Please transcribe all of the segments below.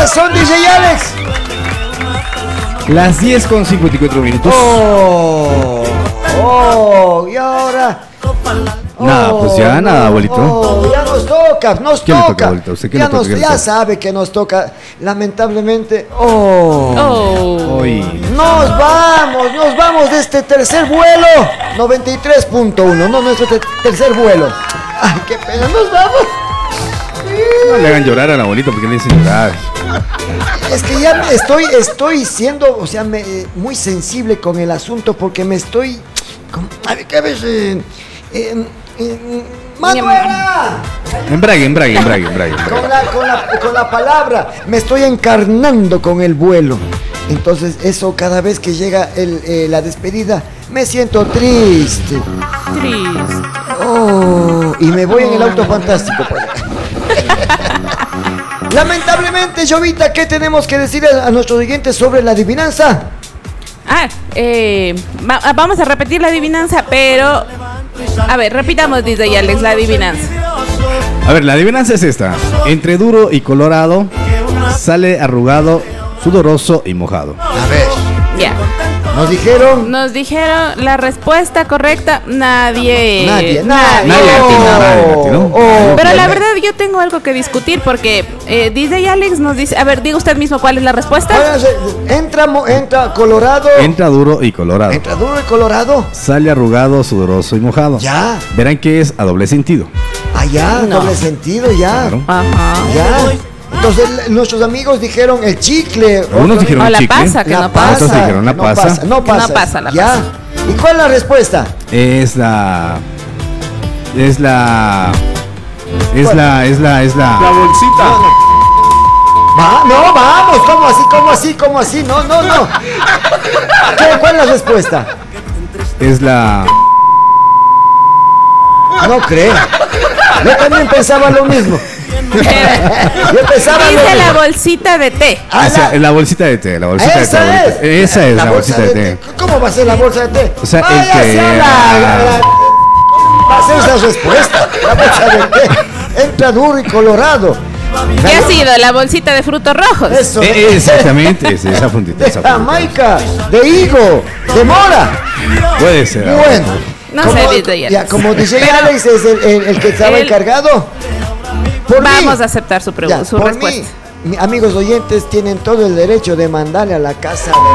horas son, DJ Alex? Las 10:54. Y ahora. Nada, pues ya nada, abuelito. Ya nos toca. ¿Qué le toca, abuelito? ¿Usted qué le toca? Ya sabe que nos toca, lamentablemente. Hoy. Nos vamos de este tercer vuelo. 93.1, no nuestro tercer vuelo. Ay, qué pena, nos vamos. No le hagan llorar al abuelito porque le dicen llorar. Es que ya estoy siendo, o sea, muy sensible con el asunto porque me estoy. ¿Qué ves? ¡Manuela! Embrague. Con la palabra. Me estoy encarnando con el vuelo. Entonces, eso cada vez que llega la despedida, me siento triste. Y me voy en el auto fantástico. Pues. Lamentablemente, Jovita, ¿qué tenemos que decir a nuestros oyentes sobre la adivinanza? Vamos a repetir la adivinanza, pero... A ver, repitamos, DJ Alex, la adivinanza. A ver, la adivinanza es esta. Entre duro y colorado, sale arrugado, sudoroso y mojado. A ver. Ya. Nos dijeron la respuesta correcta. Nadie atinó. Pero la verdad yo tengo algo que discutir porque DJ Alex nos dice, a ver, diga usted mismo cuál es la respuesta. Entra colorado. Entra duro y colorado. Sale arrugado, sudoroso y mojado. Ya. Verán que es a doble sentido. Doble sentido, ya. Claro. Ajá. Ya. Entonces nuestros amigos dijeron el chicle. Algunos dijeron el chicle. Pasa, que no pasa. Otros dijeron la pasa. No pasa. Ya. ¿Y cuál es la respuesta? Es la bolsita. No, vamos, ¿cómo así? No. ¿Cuál es la respuesta? Es la... No creo. Yo también pensaba lo mismo. Dice la bolsita de té. La bolsita de té. Esa es la bolsita de té. ¿Cómo va a ser la bolsa de té? O sea, va a ser esa respuesta. La bolsa de té. Entra duro y colorado. ¿Qué ha sido? La bolsita de frutos rojos. Eso. Exactamente, esa puntita. De Jamaica, de higo, de mora. Puede ser. Bueno. No sé, DJ Alex. Como dice Alex, es el que estaba encargado. Vamos a aceptar su respuesta. Amigos oyentes tienen todo el derecho de mandarle a la casa de...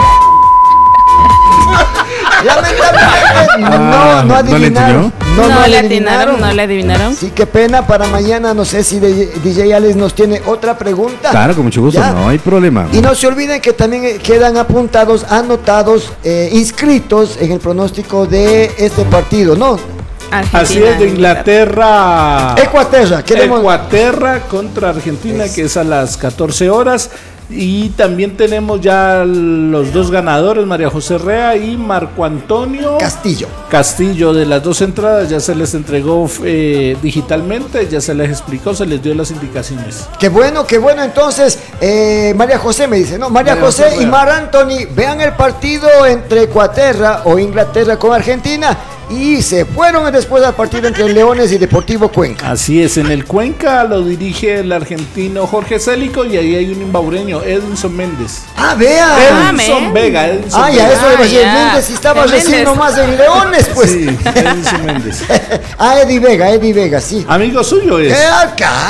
Lamentablemente no adivinaron. No le adivinaron. Sí, qué pena. Para mañana no sé si DJ Alex nos tiene otra pregunta. Claro, con mucho gusto, ¿ya? No hay problema. Y no se olviden que también quedan anotados, inscritos en el pronóstico de este partido, ¿no? Argentina, así es, de Inglaterra. Ecuaterra contra Argentina, que es a las 14 horas. Y también tenemos ya los dos ganadores, María José Rea y Marco Antonio Castillo. De las dos entradas ya se les entregó digitalmente, ya se les explicó, se les dio las indicaciones. Qué bueno. Entonces, María José me dice, ¿no? María José y Mar Anthony, vean el partido entre Ecuaterra o Inglaterra con Argentina. Y se fueron después al partido entre Leones y Deportivo Cuenca. Así es, en el Cuenca lo dirige el argentino Jorge Célico y ahí hay un imbaureño, Edinson Méndez. Vea. Edinson Vega. Ya eso de Méndez, si estaba recién nomás en Leones, pues. Sí, Edinson Méndez. Eddie Vega, sí. Amigo suyo es.